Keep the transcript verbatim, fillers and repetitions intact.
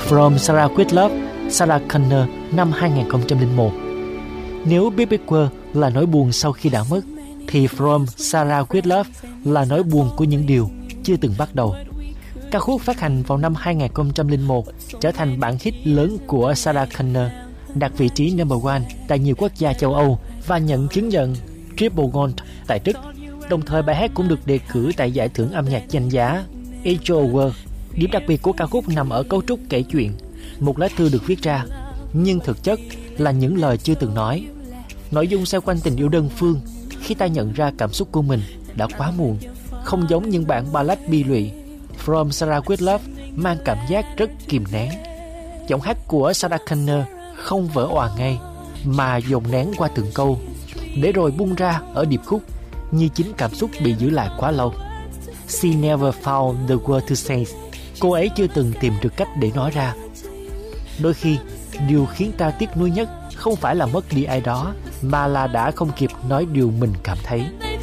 From Sarah With Love, Sarah Connor năm hai nghìn không trăm lẻ một. Nếu Baby Queer là nỗi buồn sau khi đã mất, thì From Sarah With Love là nỗi buồn của những điều chưa từng bắt đầu. Ca khúc phát hành vào năm hai nghìn không trăm lẻ một trở thành bản hit lớn của Sarah Connor, đạt vị trí number one tại nhiều quốc gia châu Âu và nhận chứng nhận Triple Gold tại Đức. Đồng thời bài hát cũng được đề cử tại giải thưởng âm nhạc danh giá Echo Award. Điểm đặc biệt của ca khúc nằm ở cấu trúc kể chuyện, một lá thư được viết ra, nhưng thực chất là những lời chưa từng nói. Nội dung xoay quanh tình yêu đơn phương khi ta nhận ra cảm xúc của mình đã quá muộn, không giống những bản ballad bi lụy. From Sarah With Love mang cảm giác rất kìm nén. Giọng hát của Sarah Connor không vỡ òa ngay, mà dồn nén qua từng câu, để rồi bung ra ở điệp khúc như chính cảm xúc bị giữ lại quá lâu. She never found the word to say. Cô ấy chưa từng tìm được cách để nói ra. Đôi khi, điều khiến ta tiếc nuối nhất không phải là mất đi ai đó, mà là đã không kịp nói điều mình cảm thấy.